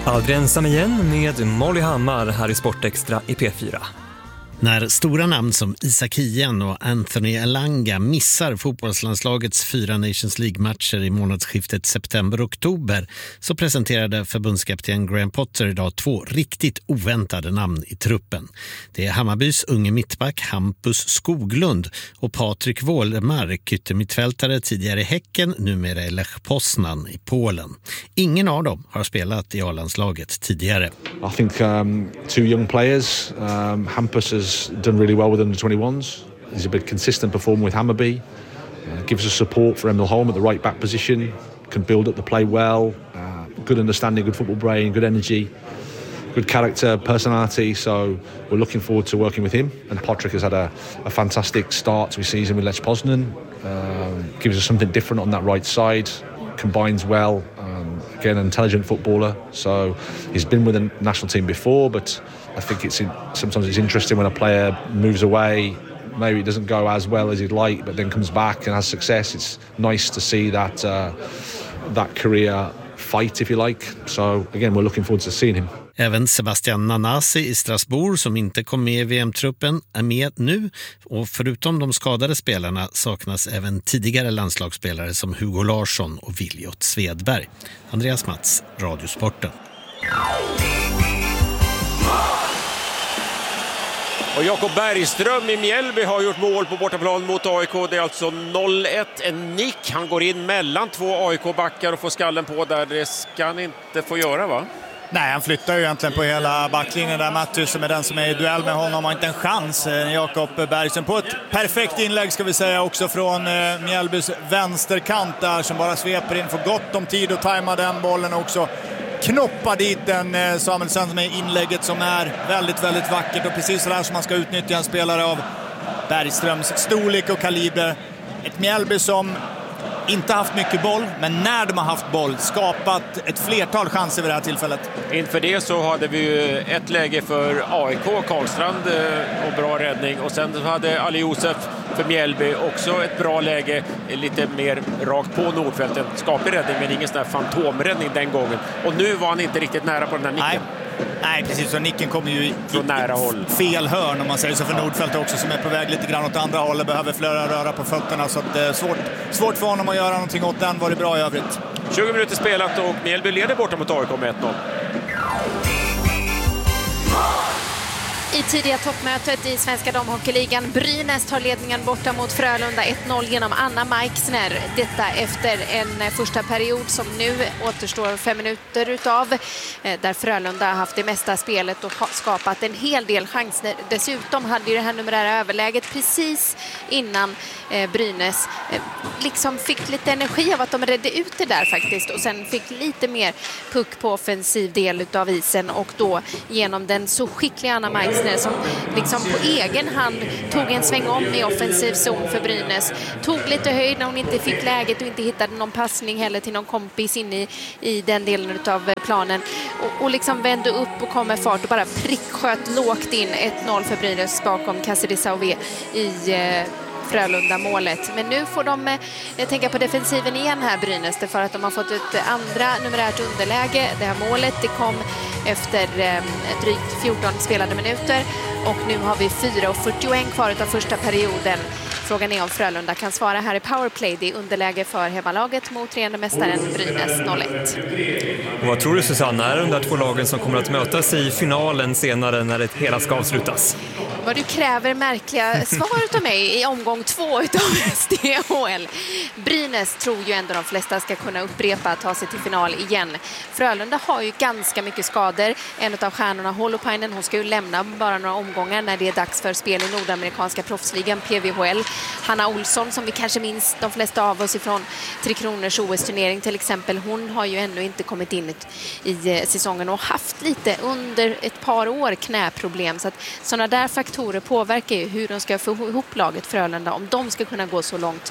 Aldrig ensam igen med Molly Hammar här i Sportextra i P4. När stora namn som Isak Hien och Anthony Elanga missar fotbollslandslagets 4 Nations League-matcher i månadsskiftet september-oktober så presenterade förbundskapten Graham Potter idag 2 riktigt oväntade namn i truppen. Det är Hammarbys unge mittback Hampus Skoglund och Patrik Wålemark, yttermittfältare tidigare i Häcken, numera i Lech Poznan i Polen. Ingen av dem har spelat i A-landslaget tidigare. I think 2 young players. Hampus has done really well with under 21s. He's a bit consistent performer with Hammarby. Gives us support for Emil Holm at the right back position. Can build up the play well. Good understanding, good football brain, good energy, good character, personality. So we're looking forward to working with him. And Patrick has had a fantastic start to his season with Lech Poznan. Gives us something different on that right side. Combines well. Again, an intelligent footballer. So he's been with the national team before, but I think sometimes it's interesting when a player moves away. Maybe it doesn't go as well as he'd like, but then comes back and has success. It's nice to see that career fight, if you like. So again, we're looking forward to seeing him. Även Sebastian Nanasi i Strasbourg, som inte kom med i VM-truppen, är med nu. Och förutom de skadade spelarna saknas även tidigare landslagsspelare som Hugo Larsson och Viljot Svedberg. Andreas Mats, Radiosporten. Och Jakob Bergström i Mjällby har gjort mål på bortaplan mot AIK. Det är alltså 0-1. En nick. Han går in mellan 2 AIK-backar och får skallen på där. Det ska han inte få göra, va? Nej, han flyttar ju egentligen på hela backlinjen där. Matthus, som är den som är i duell med honom, har inte en chans. Jakob Bergström på ett perfekt inlägg, ska vi säga, också från Mjällbys vänsterkant där, som bara sveper in, får gott om tid att tajma den bollen också. Knoppa dit den Samuelsson med inlägget som är väldigt, väldigt vackert, och precis så där som man ska utnyttja en spelare av Bergströms storlek och kaliber. Ett Mjällby som inte haft mycket boll, men när de har haft boll skapat ett flertal chanser vid det här tillfället. Inför det så hade vi ju ett läge för AIK, Karlstrand, och bra räddning. Och sen hade Ali Josef för Mjällby också ett bra läge, lite mer rakt på Nordfält. En skaplig räddning, men ingen sån här fantomräddning den gången. Och nu var han inte riktigt nära på den här nicken. Nej, precis. Så nicken kommer ju från nära håll. Fel hörn, om man säger så, för Nordfält också, som är på väg lite grann åt andra hållet, behöver röra på fötterna, så att det är svårt för honom att göra någonting åt den. Var det bra i övrigt. 20 minuter spelat och Mjällby leder borta mot AIK med 1-0. I tidiga toppmötet i Svenska damhockeyligan, Brynäs tar ledningen borta mot Frölunda 1-0 genom Anna Meixner. Detta efter en första period som nu återstår 5 minuter utav, där Frölunda har haft det mesta spelet och skapat en hel del chanser. Dessutom hade ju det här numerära överläget precis innan Brynäs liksom fick lite energi av att de redde ut det där faktiskt, och sen fick lite mer puck på offensiv del utav isen, och då genom den så skickliga Anna Meixner som liksom på egen hand tog en sväng om i offensiv zon för Brynäs. Tog lite höjd när hon inte fick läget och inte hittade någon passning heller till någon kompis in i den delen av planen. Och liksom vände upp och kom med fart och bara pricksköt lågt in 1-0 för Brynäs bakom Cassidy Sauvé i Frölunda-målet. Men nu får de tänka på defensiven igen här, Brynäs, för att de har fått ett andra numerärt underläge. Det här målet, det kom efter drygt 14 spelade minuter, och nu har vi 4:41 kvar av första perioden. Frågan är om Frölunda kan svara här i powerplay. Det är underläge för hemmalaget mot regerande mästaren Brynäs 0-1. Och vad tror du, Susanna, är de där 2 lagen som kommer att mötas i finalen senare när det hela ska avslutas? Vad du kräver märkliga svar utav mig i omgång 2 utav SDHL. Brynäs tror ju ändå de flesta ska kunna upprepa att ta sig till final igen. Frölunda har ju ganska mycket skador. En av stjärnorna, Holopainen, hon ska ju lämna bara några omgångar när det är dags för spel i nordamerikanska proffsligan PVHL. Hanna Olsson, som vi kanske minns de flesta av oss ifrån Tre Kronors OS-turnering till exempel, hon har ju ännu inte kommit in i säsongen och haft lite under ett par år knäproblem, så att sådana där faktorer påverkar ju hur de ska få ihop laget Frölunda, om de ska kunna gå så långt.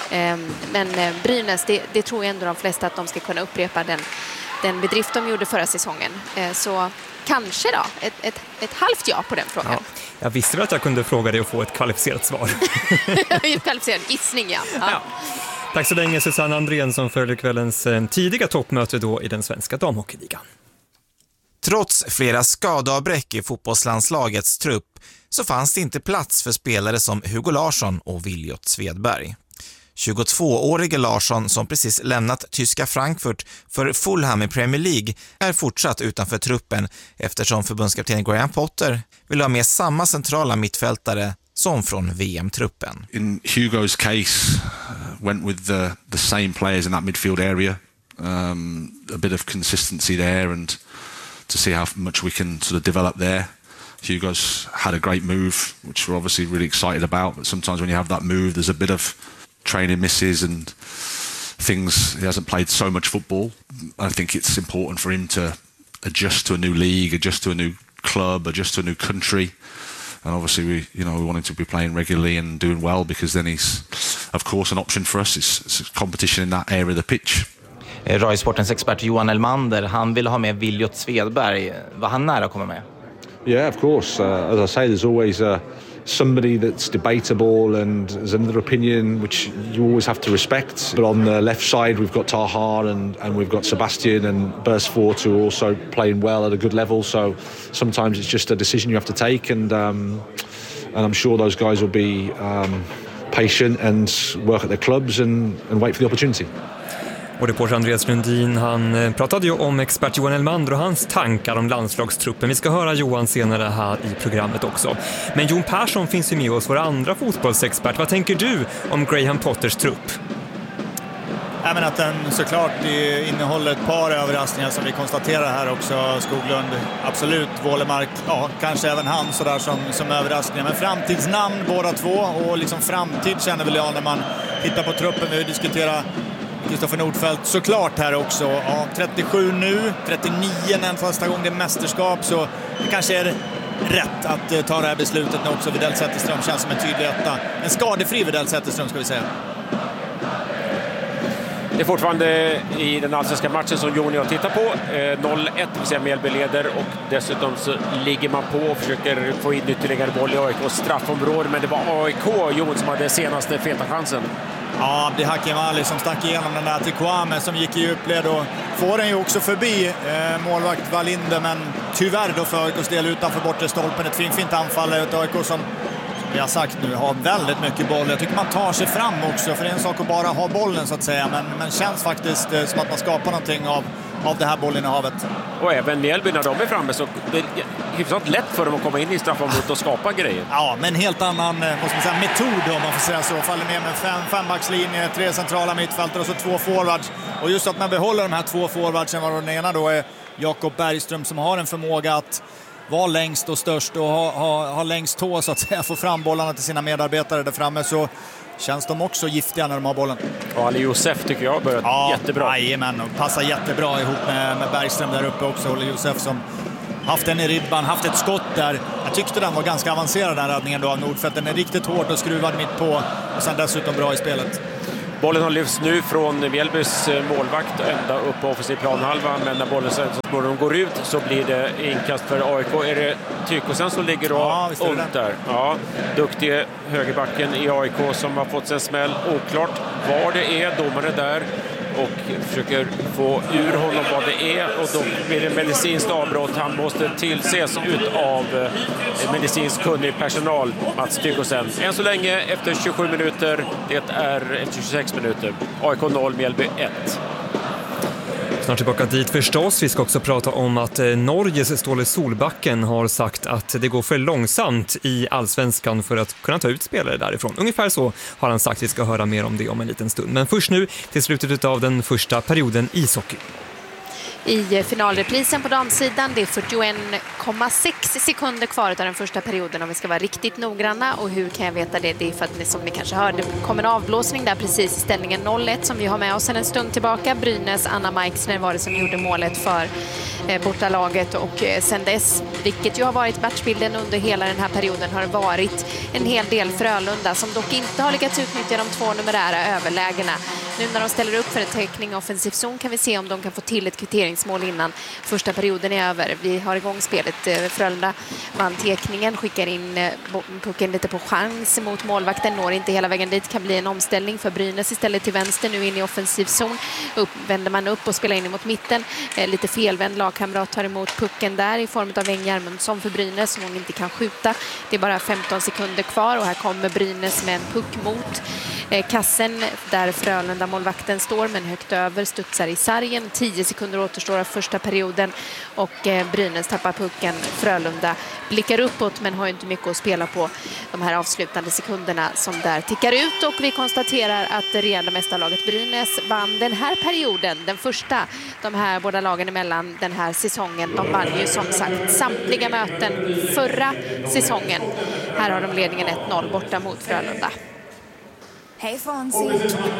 Men Brynäs, det tror jag ändå de flesta att de ska kunna upprepa den bedrift de gjorde förra säsongen. Så kanske då ett halvt ja på den frågan. Ja, jag visste väl att jag kunde fråga dig och få ett kvalificerat svar. Ett kvalificerad gissning, ja. Tack så länge, Susanna Andrén, som följer kvällens tidiga toppmöte då i den svenska damhockeyligan. Trots flera skadeavbräck i fotbollslandslagets trupp så fanns det inte plats för spelare som Hugo Larsson och Viljot Svedberg. 22-årige Larsson, som precis lämnat tyska Frankfurt för Fulham i Premier League, är fortsatt utanför truppen eftersom förbundskapten Graham Potter vill ha med samma centrala mittfältare som från VM-truppen. In Hugo's case, went with the same players in that midfield area. A bit of consistency there, and to see how much we can sort of develop there. Hugo's had a great move, which we're obviously really excited about, but sometimes when you have that move, there's a bit of training misses and things. He hasn't played so much football. I think it's important for him to adjust to a new league, adjust to a new club, adjust to a new country. And obviously we want him to be playing regularly and doing well, because then he's of course an option for us. It's competition in that area of the pitch. Rai Sportens expert Johan Elmander, han vill ha med Viljot Svedberg. Var han nära att komma med? Yeah, of course. As I say, there's always somebody that's debatable, and there's another opinion which you always have to respect. But on the left side, we've got Tahar and we've got Sebastian and Bursford, who are also playing well at a good level. So sometimes it's just a decision you have to take, and I'm sure those guys will be patient and work at their clubs and wait for the opportunity. Och reporter Andreas Lundin, han pratade ju om expert Johan Elmander och hans tankar om landslagstruppen. Vi ska höra Johan senare här i programmet också. Men Jon Persson finns ju med oss, vår andra fotbollsexpert. Vad tänker du om Graham Potters trupp? Men att den såklart innehåller ett par överraskningar som vi konstaterar här också. Skoglund, absolut. Wålemark, ja, kanske även han sådär som överraskningar. Men framtidsnamn båda två, och liksom framtid känner väl jag när man tittar på truppen. Vi diskuterar Kristoffer Nordfeldt såklart här också. Ja, 37 nu, 39 när nästa gång det är mästerskap, så det kanske är rätt att ta det här beslutet nu också. Widell Zetterström känns som en tydlig etta. En skadefri Widell Zetterström ska vi säga. Det är fortfarande i den allsvenska matchen som Jon och jag tittar på. 0-1, det vill säga Mjällby leder, och dessutom så ligger man på och försöker få in ytterligare boll i AIKs straffområde. Men det var AIK, Jon, som hade senaste feta chansen. Ja, Abdi Hakim Ali som stack igenom den där till Kwame som gick i djupled, och får den ju också förbi målvakt Walinde, men tyvärr då för AIKs del utanför bortre stolpen. Ett fint anfall av AIK som vi har sagt nu har väldigt mycket boll. Jag tycker man tar sig fram också, för det är en sak att bara ha bollen så att säga, men känns faktiskt som att man skapar någonting av det här bollinnehavet. Och även Mjällby när de är framme, så det är hyfsat lätt för dem att komma in i straffområdet och skapa grejer. Ja, men en helt annan metod om man får säga så. Faller ner med fembackslinje, 3 centrala mittfältare och så 2 forwards. Och just att man behåller de här 2 forwardsen, var den ena då är Jakob Bergström som har en förmåga att vara längst och störst och ha längst tå så att säga, få fram bollarna till sina medarbetare där framme, så känns de också giftiga när de har bollen. Och Ali Josef tycker jag har börjat jättebra. Jajamän, och passar jättebra ihop med Bergström där uppe också. Ali Josef som haft den i ribban, haft ett skott där. Jag tyckte den var ganska avancerad, den räddningen då av Nordfeldt. Den är riktigt hård och skruvad mitt på, och sen dessutom bra i spelet. Bollen har lyfts nu från Mjällbys målvakt ända upp på offensiv planhalva, men när bollen så småningom går ut så blir det inkast för AIK. Är det Tykosen som ligger och ont där? Ja, duktig högerbacken i AIK som har fått sig en smäll. Oklart vad det är, domaren där och försöker få ur honom vad det är, och då blir det medicinskt avbrott. Han måste tillses ut av medicinskt kunnig personal, Mats Tykosen. Än så länge efter 27 minuter, det är efter 26 minuter. AIK 0, Mjällby 1. Snart tillbaka dit förstås. Vi ska också prata om att Norges Ståle Solbacken har sagt att det går för långsamt i Allsvenskan för att kunna ta ut spelare därifrån. Ungefär så har han sagt. Vi ska höra mer om det om en liten stund. Men först nu till slutet av den första perioden ishockey. I finalreprisen på damsidan, det är 41,6 sekunder kvar av den första perioden om vi ska vara riktigt noggranna. Och hur kan jag veta det? Det är för att, som ni kanske hörde, kom en avblåsning där precis i ställningen 0-1 som vi har med oss en stund tillbaka. Brynäs Anna Meixner var det som gjorde målet för bortalaget, och sen dess, vilket ju har varit matchbilden under hela den här perioden, har det varit en hel del Frölunda som dock inte har lyckats utnyttja de 2 numerära överlägena. Nu när de ställer upp för en täckning offensiv zon kan vi se om de kan få till ett kvitteringsmål innan första perioden är över. Vi har igång spelet. Frölunda vann täckningen, skickar in pucken lite på chans mot målvakten, når inte hela vägen dit, kan bli en omställning för Brynäs istället till vänster, nu in i offensiv zon. Vänder man upp och spelar in mot mitten. Lite felvänd lagkamrat tar emot pucken där i form av Eng Järmundsson för Brynäs som hon inte kan skjuta. Det är bara 15 sekunder kvar och här kommer Brynäs med en puck mot kassen där Frölunda målvakten står, men högt över studsar i sargen. 10 sekunder återstår av första perioden och Brynäs tappar pucken. Frölunda blickar uppåt men har inte mycket att spela på de här avslutande sekunderna som där tickar ut, och vi konstaterar att det regerande mästarlaget Brynäs vann den här perioden, den första de här båda lagen emellan den här säsongen. De vann ju som sagt samtliga möten förra säsongen. Här har de ledningen 1-0 borta mot Frölunda. Hey Fonzie,